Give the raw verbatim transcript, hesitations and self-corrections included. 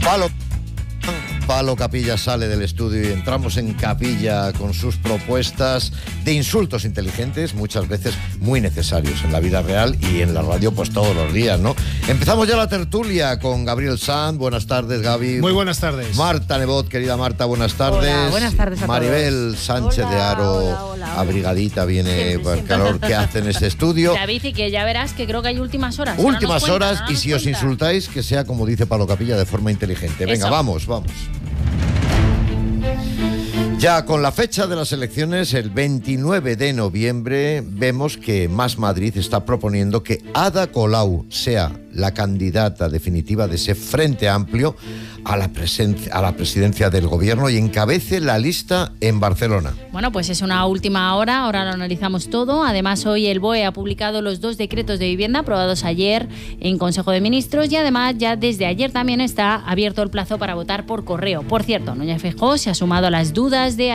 Palo, Palo Capilla sale del estudio y entramos en Capilla con sus propuestas de insultos inteligentes, muchas veces muy necesarios en la vida real y en la radio pues todos los días, ¿no? Empezamos ya la tertulia con Gabriel Sanz. Buenas tardes, Gaby. Muy buenas tardes. Marta Nebot, querida Marta, buenas tardes. Hola, buenas tardes a Maribel todos. Sánchez Hola, de Aro, hola, hola, hola. abrigadita, viene Siempre, por el siempre. calor que hace en este estudio. David, y que ya verás que creo que hay últimas horas. Últimas no nos horas cuenta, no y nos si os cuenta. insultáis, que sea como dice Palo Capilla, de forma inteligente. Venga, Eso. vamos, vamos. Ya con la fecha de las elecciones, el veintinueve de noviembre, vemos que Más Madrid está proponiendo que Ada Colau sea la candidata definitiva de ese Frente Amplio a la, presencia, a la presidencia del gobierno y encabece la lista en Barcelona. Bueno, pues es una última hora, ahora lo analizamos todo. Además, hoy el B O E ha publicado los dos decretos de vivienda aprobados ayer en Consejo de Ministros y además ya desde ayer también está abierto el plazo para votar por correo. Por cierto, Núñez Feijóo se ha sumado a las dudas de